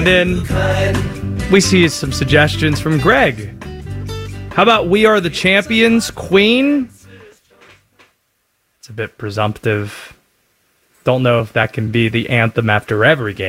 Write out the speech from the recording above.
then we see some suggestions from Greg. How about We Are the Champions, Queen? It's a bit presumptive. Don't know if that can be the anthem after every game.